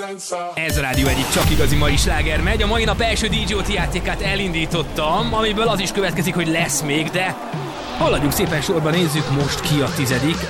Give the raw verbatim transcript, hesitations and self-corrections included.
Ez a rádió egyik csak igazi mai sláger megy. A mai nap első dé jé o té játékát elindítottam, amiből az is következik, hogy lesz még, de haladjunk szépen sorba, nézzük most ki a tizedik.